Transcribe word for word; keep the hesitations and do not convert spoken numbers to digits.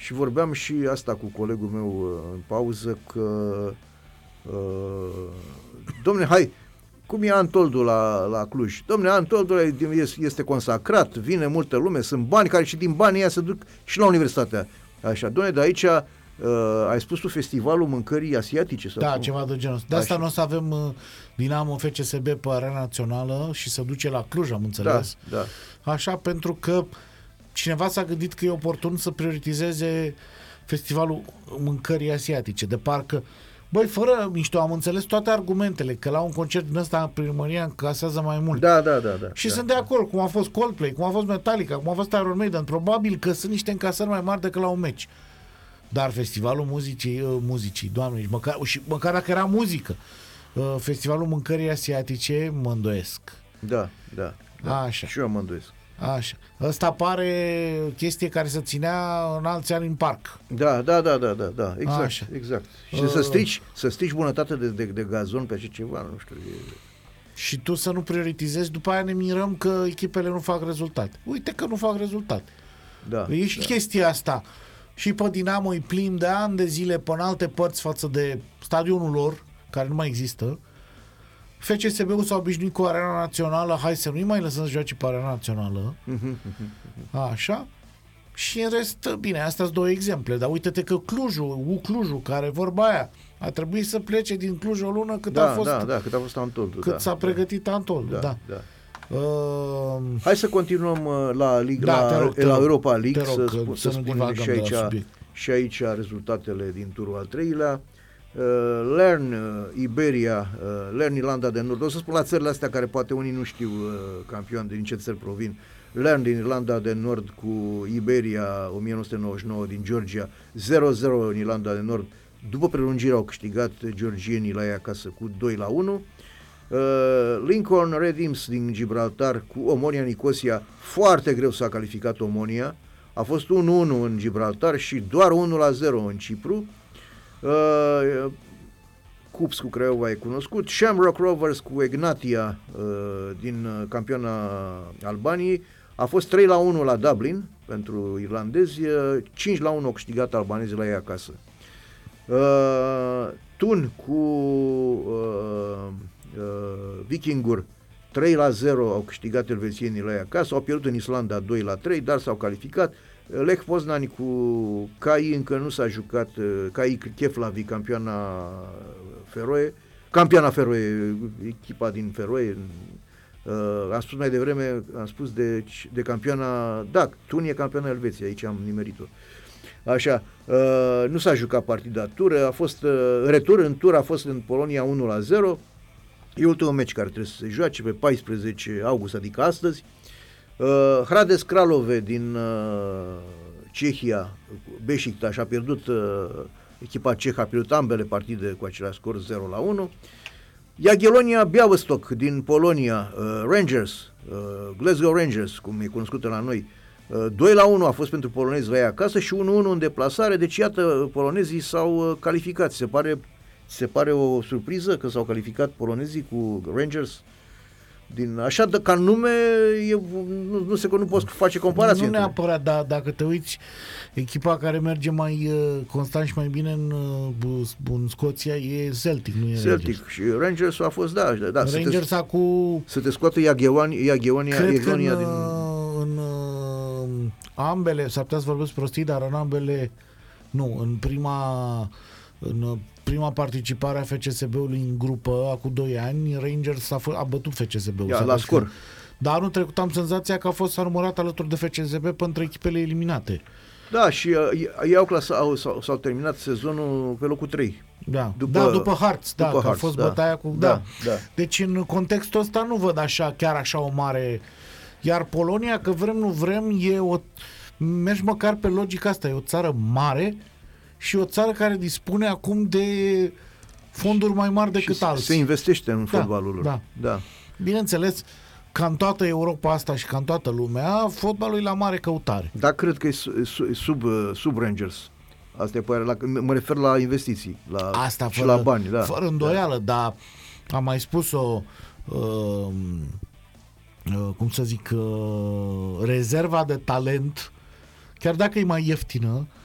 și vorbeam și asta cu colegul meu în pauză că uh, domne, hai, cum e Antoldu la, la Cluj? Domne, Antoldu este consacrat, vine multă lume, sunt bani care și din banii ăia se duc și la universitatea. Așa, domne, de aici uh, ai spus tu festivalul mâncării asiatice? Sau da, cum? Ceva de genul. De asta nu o să avem uh, Dinamo F C S B pe arena națională și să duce la Cluj, am înțeles. Da, da. Așa, pentru că cineva s-a gândit că e oportun să prioritizeze festivalul mâncării asiatice. De parcă, băi, fără mișto, am înțeles toate argumentele, că la un concert din ăsta primăria încasează mai mult. Da, da, da. da și da, sunt da. de acord, cum a fost Coldplay, cum a fost Metallica, cum a fost Iron Maiden. Probabil că sunt niște încasări mai mari decât la un meci. Dar festivalul muzicii, uh, muzicii, doamne, și măcar, și măcar dacă era muzică, uh, festivalul mâncării asiatice, mă îndoiesc. Da, da, da. Așa. Și eu mă îndoiesc. Așa. Ăsta pare chestie care se ținea în alți ani în parc. Da, da, da, da, da, da. Exact, Așa. exact. Și Uh. să strici, să strici bunătate de, de, de gazon pe așa ceva, nu știu. E... Și tu să nu prioritizezi, după aia ne mirăm că echipele nu fac rezultate. Uite că nu fac rezultate. Da, E și da. chestia asta. Și pe Dinamo îi plimb de ani de zile pe în alte părți față de stadionul lor, care nu mai există. F C S B-ul s-a obișnuit cu arena națională, hai să nu-i mai lăsăm să joace pe arena națională. Așa. Și în rest, bine, astea sunt două exemple, dar uite-te că Clujul, U Clujul, care vorba aia, a trebuit să plece din Cluj o lună cât da, a fost, da, da, cât a fost Antoldu. cât da, s-a pregătit da, Antoldu. Da, Da. da. Uh, Hai să continuăm uh, la, Liga, Da, la, te rog, te la rog, Europa League, te rog, să, spun, să să nu spunem divagăm și de la aici, subiect. și aici rezultatele din turul al treilea. Uh, Lern, uh, Iberia, uh, Lern, Irlanda de Nord. O să spun la țările astea care poate unii nu știu uh, campion din ce țări provin. Lern din Irlanda de Nord cu Iberia o mie nouă sute nouăzeci și nouă din Georgia, zero zero în Irlanda de Nord. După prelungire au câștigat georgienii la ei acasă cu doi la unu. Uh, Lincoln Redims din Gibraltar cu Omonia Nicosia, foarte greu s-a calificat Omonia, a fost unu unu în Gibraltar și doar unu la zero în Cipru. uh, Cups cu Craiova e cunoscut, Shamrock Rovers cu Egnatia uh, din uh, campioana Albaniei, a fost trei la unu la Dublin pentru irlandezi, uh, cinci la unu au câștigat albanezii la ei acasă. uh, Thun cu uh, uh, Vikingur trei la zero au câștigat elvețienii la ei acasă, au pierdut în Islanda doi la trei, dar s-au calificat. Lech Poznani cu K I încă nu s-a jucat, K I Keflavi, campioana Feroe, campioana Feroe, echipa din Feroe. Uh, am spus mai devreme, am spus de, de campioana, da, Thun e campioana Elveției, aici am nimerit-o. Așa, uh, nu s-a jucat partida tură, a fost uh, retur în tur, a fost în Polonia unu la zero. E ultimul meci care trebuie să se joace pe paisprezece august, adică astăzi. Uh, Hradec Kralove din uh, Cehia, Beşiktaş a pierdut, uh, echipa cehă a pierdut ambele partide cu același scor zero la unu. Jagiellonia Białystok din Polonia, uh, Rangers, uh, Glasgow Rangers, cum e cunoscută la noi, uh, doi la unu a fost pentru polonezi la ea acasă și unu unu în deplasare, deci iată, polonezii s-au uh, calificat. Se pare, se pare o surpriză că s-au calificat polonezii cu Rangers. Din, așa de, ca nume e, nu, nu se nu poți face comparație. Nu neapărat, dar dacă te uiți, echipa care merge mai uh, constant și mai bine în, uh, în Scoția e Celtic, nu e Celtic. Rangers. Și Rangers a fost, da, da Rangers a cu... Să te scoată Jagiellonia, Cred că în, din... în uh, ambele, s-ar putea să vorbesc prostii, dar în ambele, nu, în prima... în prima participare a F C S B-ului în grupă, acum doi ani, Rangers a, f- a bătut F C S B-ul. Ia, la scor. Dar anul trecut am senzația că a fost armorat alături de F C S B pentru echipele eliminate. Da, și uh, ei au clasat, au, s-au, s-au terminat sezonul pe locul trei. Da, după, da, după Hearts, da, după că Hearts, a fost da, bătaia cu... Da, da. da. Deci în contextul ăsta nu văd așa, chiar așa o mare... Iar Polonia, că vrem, nu vrem, e o... Mergi măcar pe logica asta, e o țară mare și o țară care dispune acum de fonduri mai mari decât și alții. se investește în Da, fotbalul lor. da. Da. Bineînțeles, ca în toată Europa asta și ca în toată lumea, fotbalul e la mare căutare. Dar cred că e sub, sub, sub Rangers. Asta e părerea, la, mă refer la investiții, la, Asta și fără, la bani. Da. fără îndoială, da. Dar am mai spus-o, uh, uh, cum să zic, uh, rezerva de talent, chiar dacă e mai ieftină,